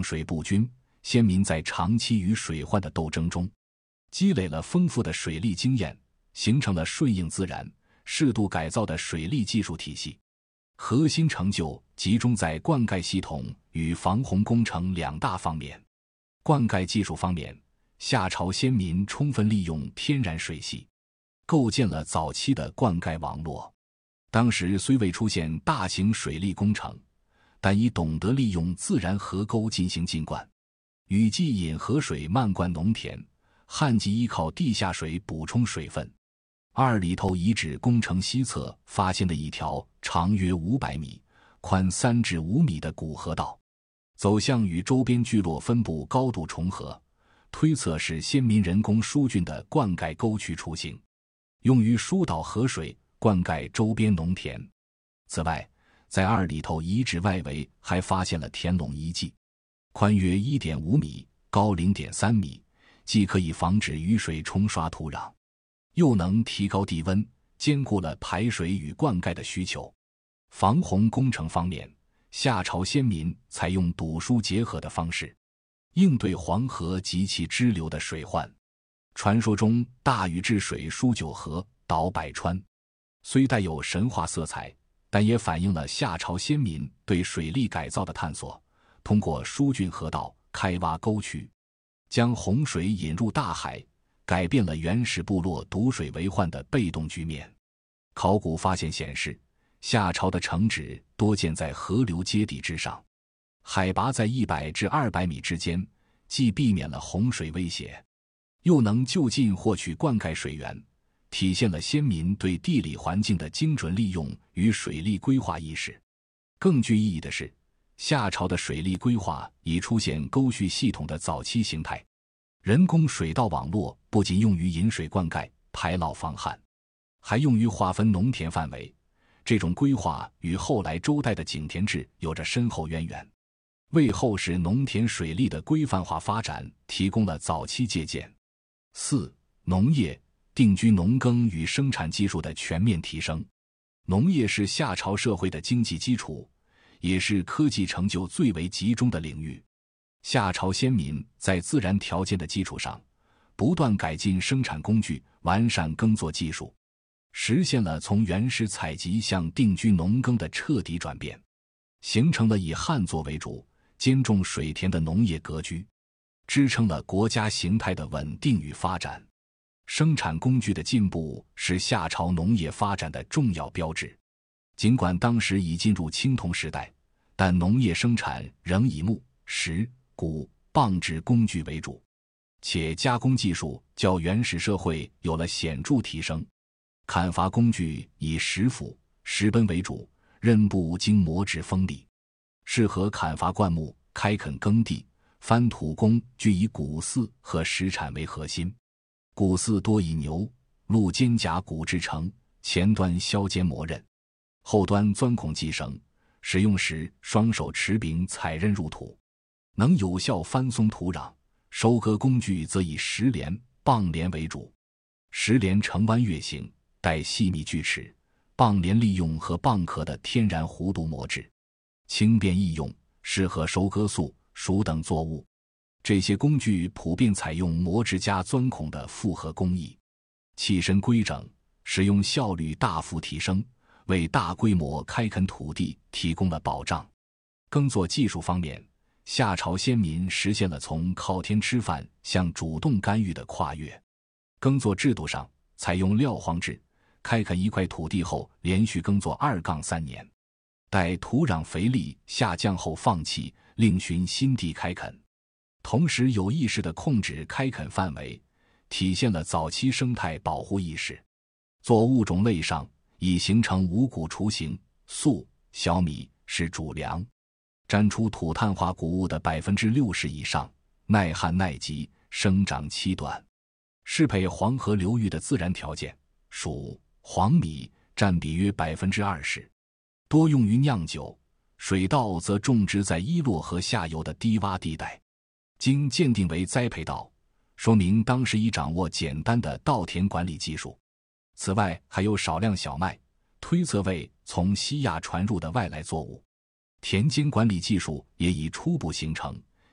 水不均，先民在长期与水患的斗争中，积累了丰富的水利经验，形成了顺应自然、适度改造的水利技术体系。核心成就集中在灌溉系统与防洪工程两大方面。灌溉技术方面，夏朝先民充分利用天然水系，构建了早期的灌溉网络。当时虽未出现大型水利工程，但已懂得利用自然河沟进行浸灌。雨季引河水漫灌农田，旱季依靠地下水补充水分。二里头遗址工程西侧发现的一条长约500米、宽3至5米的古河道，走向与周边聚落分布高度重合，推测是先民人工疏浚的灌溉沟渠雏形，用于疏导河水灌溉周边农田。此外，在二里头遗址外围还发现了田垄遗迹，宽约 1.5 米，高 0.3 米，既可以防止雨水冲刷土壤，又能提高地温，兼顾了排水与灌溉的需求。防洪工程方面，夏朝先民采用堵疏结合的方式，应对黄河及其支流的水患。传说中大禹治水疏9河，导百川，虽带有神话色彩，但也反映了夏朝先民对水利改造的探索，通过疏浚河道、开挖沟渠，将洪水引入大海，改变了原始部落堵水为患的被动局面。考古发现显示，夏朝的城址多建在河流阶地之上，海拔在100至200米之间，既避免了洪水威胁，又能就近获取灌溉水源，体现了先民对地理环境的精准利用与水利规划意识。更具意义的是，夏朝的水利规划已出现沟渠系统的早期形态。人工水稻网络不仅用于引水灌溉、排涝防旱，还用于划分农田范围。这种规划与后来周代的井田制有着深厚渊源，为后世农田水利的规范化发展提供了早期借鉴。4. 农业、定居农耕与生产技术的全面提升。农业是夏朝社会的经济基础，也是科技成就最为集中的领域。夏朝先民在自然条件的基础上，不断改进生产工具，完善耕作技术，实现了从原始采集向定居农耕的彻底转变，形成了以旱作为主、兼重水田的农业格局，支撑了国家形态的稳定与发展。生产工具的进步是夏朝农业发展的重要标志。尽管当时已进入青铜时代，但农业生产仍以木、石、骨、棒制工具为主，且加工技术较原始社会有了显著提升。砍伐工具以石斧、石奔为主，刃部经磨制锋利，适合砍伐灌木、开垦耕地。翻土工具以骨耜和石铲为核心，骨耜多以牛、鹿肩胛骨制成，前端削尖磨刃，后端钻孔系绳，使用时双手持柄踩刃入土，能有效翻松土壤。收割工具则以石镰、棒镰为主，石镰呈弯月形，带细密锯齿，棒镰利用和蚌壳的天然弧度磨制，轻便易用，适合收割粟、黍等作物。这些工具普遍采用磨制加钻孔的复合工艺，器身规整，使用效率大幅提升，为大规模开垦土地提供了保障。耕作技术方面，夏朝先民实现了从靠天吃饭向主动干预的跨越。耕作制度上采用撂荒制，开垦一块土地后连续耕作2-3年，待土壤肥力下降后放弃，另寻新地开垦。同时有意识地控制开垦范围，体现了早期生态保护意识。作物种类上已形成五谷雏形，粟、小米是主粮，占出土碳化谷物的60%以上，耐旱耐疾，生长期短，适配黄河流域的自然条件。黍、黄米占比约20%，多用于酿酒。水稻则种植在伊洛河下游的低洼地带，经鉴定为栽培稻，说明当时已掌握简单的稻田管理技术。此外还有少量小麦，推测为从西亚传入的外来作物。田间管理技术也已初步形成，